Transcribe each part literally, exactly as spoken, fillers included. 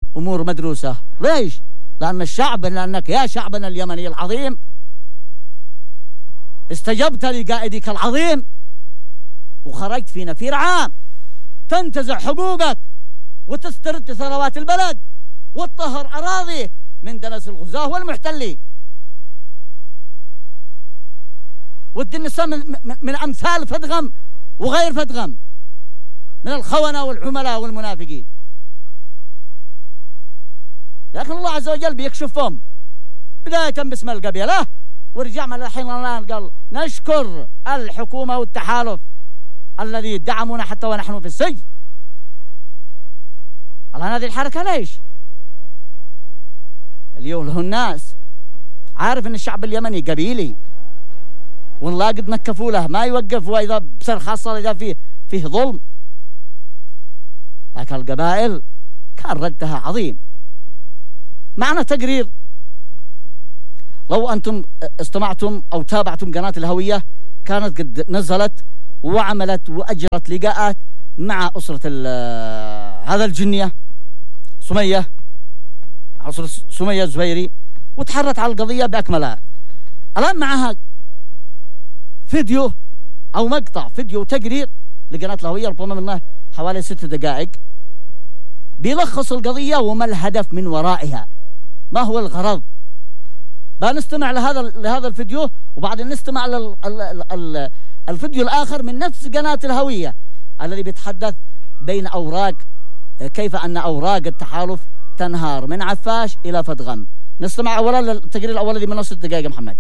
أمور مدروسة. ليش؟ لأن الشعب، لأنك يا شعبنا اليمني العظيم استجبت لقائدك العظيم وخرجت في نفير عام تنتزع حقوقك وتسترد ثروات البلد وتطهر أراضيه من دنس الغزاة والمحتلين، والدنسة من, من, من أمثال فدغم وغير فدغم من الخونة والعملاء والمنافقين. لكن الله عز وجل بيكشفهم بداية باسم القبيلة، ورجعنا الحين الآن قال نشكر الحكومة والتحالف الذي دعمونا حتى ونحن في السجن. على هذه الحركة ليش؟ اليوم له الناس عارف ان الشعب اليمني قبيلي والله قد نكفوا له ما يوقف، واذا بصير خاصة اذا فيه فيه ظلم، لكن القبائل كان ردها عظيم. معنا تقرير لو أنتم استمعتم أو تابعتم قناة الهوية، كانت قد نزلت وعملت وأجرت لقاءات مع أسرة هذا الجنية سمية، أسرة سمية الزبيري، وتحرت على القضية بأكملها. الآن معها فيديو أو مقطع فيديو تقرير لقناة الهوية ربما منه حوالي ست دقائق بيلخص القضية وما الهدف من ورائها، ما هو الغرض. بنستمع لهذا لهذا الفيديو وبعدين نستمع للفيديو الآخر من نفس قناة الهوية الذي بيتحدث بين أوراق كيف أن أوراق التحالف تنهار من عفاش إلى فدغم. نستمع أولا للتقرير الأول الذي من نص دقائق محمد،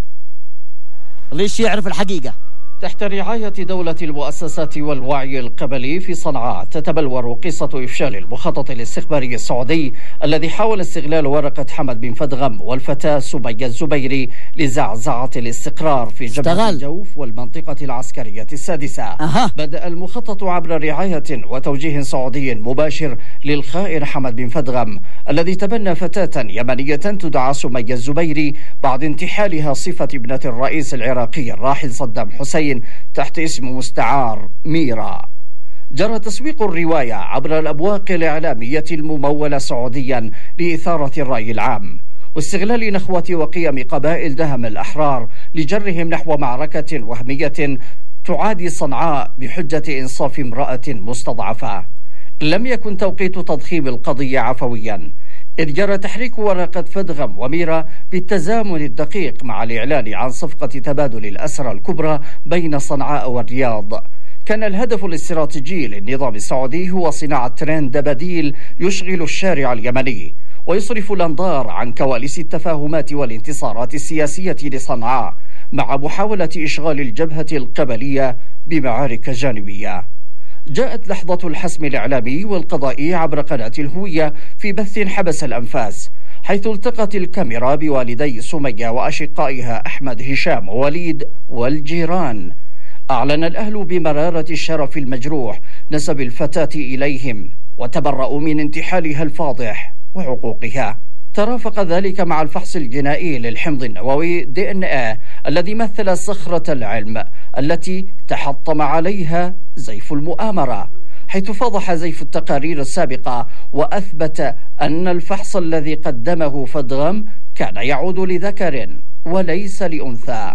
ليش يعرف الحقيقة. تحت رعاية دولة المؤسسات والوعي القبلي في صنعاء تتبلور قصة إفشال المخطط الاستخباري السعودي الذي حاول استغلال ورقة حمد بن فدغم والفتاة سمية الزبيري لزعزعة الاستقرار في جبهة الجوف والمنطقة العسكرية السادسة. أه. بدأ المخطط عبر رعاية وتوجيه سعودي مباشر للخائن حمد بن فدغم الذي تبنى فتاة يمنية تدعى سمية الزبيري بعد انتحالها صفة ابنة الرئيس العراقي الراحل صدام حسين تحت اسم مستعار ميرا. جرى تسويق الرواية عبر الأبواق الإعلامية الممولة سعوديا لإثارة الرأي العام واستغلال نخوة وقيم قبائل دهم الأحرار لجرهم نحو معركة وهمية تعادي صنعاء بحجة إنصاف امرأة مستضعفة. لم يكن توقيت تضخيم القضية عفويا، إذ جرى تحريك ورقة فدغم وميرا بالتزامن الدقيق مع الإعلان عن صفقة تبادل الأسرى الكبرى بين صنعاء والرياض. كان الهدف الاستراتيجي للنظام السعودي هو صناعة ترند بديل يشغل الشارع اليمني ويصرف الأنظار عن كواليس التفاهمات والانتصارات السياسية لصنعاء مع محاولة إشغال الجبهة القبلية بمعارك جانبية. جاءت لحظة الحسم الإعلامي والقضائي عبر قناة الهوية في بث حبس الأنفاس، حيث التقت الكاميرا بوالدي سمية وأشقائها أحمد هشام ووليد والجيران. أعلن الأهل بمرارة الشرف المجروح نسب الفتاة إليهم وتبرؤوا من انتحالها الفاضح وعقوقها. ترافق ذلك مع الفحص الجنائي للحمض النووي دي إن إيه الذي مثل صخرة العلم التي تحطم عليها زيف المؤامرة، حيث فضح زيف التقارير السابقة وأثبت أن الفحص الذي قدمه فدغم كان يعود لذكر وليس لأنثى.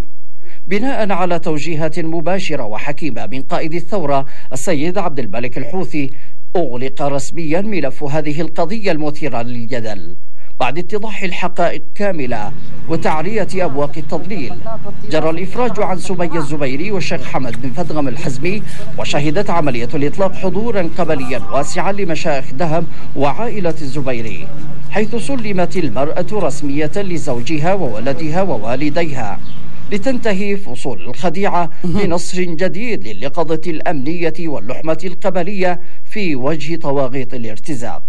بناء على توجيهات مباشرة وحكيمة من قائد الثورة السيد عبد الملك الحوثي، أغلق رسميا ملف هذه القضية المثيرة للجدل بعد اتضاح الحقائق كاملة وتعرية أبواق التضليل. جرى الإفراج عن سمية الزبيري والشيخ حمد بن فدغم الحزمي، وشهدت عملية الإطلاق حضورا قبليا واسعا لمشايخ دهم وعائلة الزبيري، حيث سلمت المرأة رسمية لزوجها وولدها ووالديها، لتنتهي فصول الخديعة بنصر جديد لليقظة الأمنية واللحمة القبلية في وجه طواغيت الارتزاق.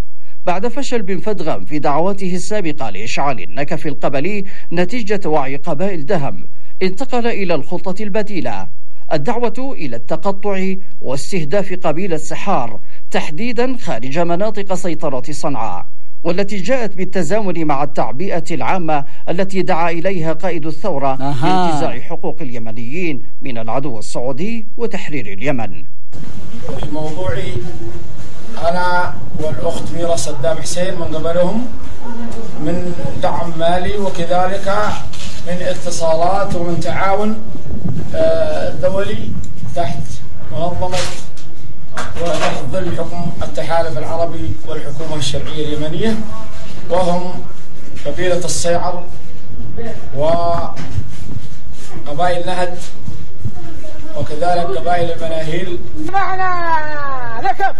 بعد فشل بن فدغم في دعواته السابقة لإشعال النكف القبلي نتيجة وعي قبائل دهم، انتقل إلى الخطة البديلة، الدعوة إلى التقطع واستهداف قبيلة سحار تحديدا خارج مناطق سيطرة صنعاء، والتي جاءت بالتزامن مع التعبئة العامة التي دعا إليها قائد الثورة لانتزاع حقوق اليمنيين من العدو السعودي وتحرير اليمن. الموضوع أنا والأخت ميرا صدام حسين من قبلهم من دعم مالي وكذلك من اتصالات ومن تعاون دولي تحت منظمة وتحت ظل حكم التحالف العربي والحكومة الشرعية اليمنية، وهم قبيلة الصيعر وقبائل نهد وكذلك قبائل المناهيل. معنا لكم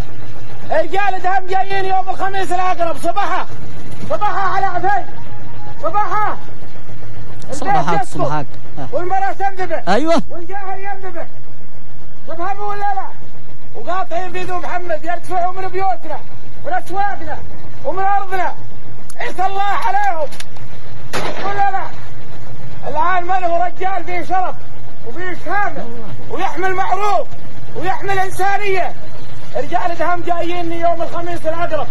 رجال دهم جايين يوم الخميس الأقرب صباحا صباحا على عفين صباحا صباحات صباحات والمرأة تنذبح ايوه والجاهل ينذبح، تفهموا ولا لا؟ وقاطعين في ذو محمد يرتفعوا من بيوتنا من اسواقنا ومن ارضنا، عيسى الله عليهم ولا لا؟ الان من هو رجال فيه شرف وفيه شهامه ويحمل معروف ويحمل انسانيه. رجال دهم جايين يوم الخميس الاقرب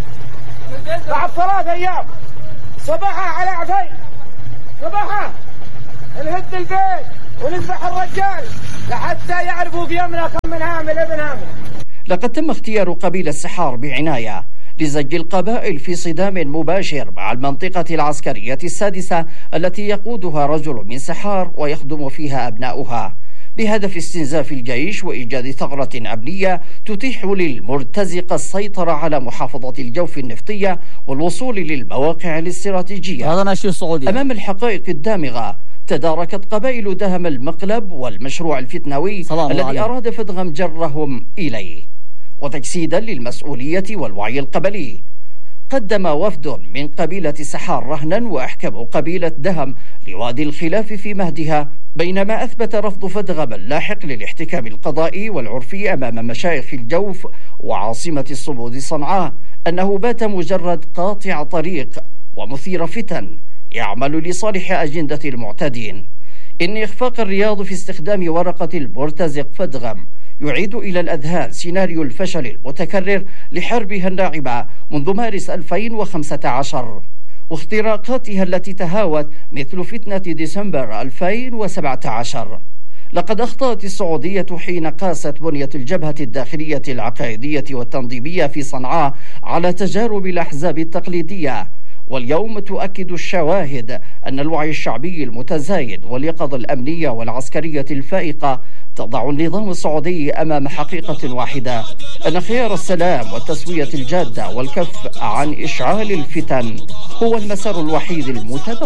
بعد ثلاث ايام صباحا على عفين صباحا نهد البيت ونذبح الرجال لحتى يعرفوا في يمنا كم من هامل ابن هامل. لقد تم اختيار قبيلة السحار بعناية لزج القبائل في صدام مباشر مع المنطقة العسكرية السادسة التي يقودها رجل من سحار ويخدم فيها أبناؤها، بهدف استنزاف الجيش وإيجاد ثغرة أمنية تتيح للمرتزقة السيطرة على محافظة الجوف النفطية والوصول للمواقع الاستراتيجية. هذا ماشي السعودية. أمام الحقائق الدامغة تداركت قبائل دهم المقلب والمشروع الفتنوي الذي عليه. أراد فدغم جرهم إليه. وتجسيدا للمسؤولية والوعي القبلي قدم وفد من قبيلة سحار رهنا وأحكم قبيلة دهم لوادي الخلاف في مهدها، بينما أثبت رفض فدغم اللاحق للاحتكام القضائي والعرفي أمام مشايخ الجوف وعاصمة الصمود صنعاء أنه بات مجرد قاطع طريق ومثير فتن يعمل لصالح أجندة المعتدين. إن إخفاق الرياض في استخدام ورقة المرتزق فدغم يعيد إلى الأذهان سيناريو الفشل المتكرر لحربها الناعمة منذ مارس ألفين وخمسة عشر واختراقاتها التي تهاوت مثل فتنة ديسمبر ألفين وسبعة عشر. لقد أخطأت السعودية حين قاست بنية الجبهة الداخلية العقائدية والتنظيمية في صنعاء على تجارب الأحزاب التقليدية، واليوم تؤكد الشواهد أن الوعي الشعبي المتزايد واليقظة الأمنية والعسكرية الفائقة تضع النظام السعودي أمام حقيقة واحدة، أن خيار السلام والتسوية الجادة والكف عن إشعال الفتن هو المسار الوحيد المتبقي.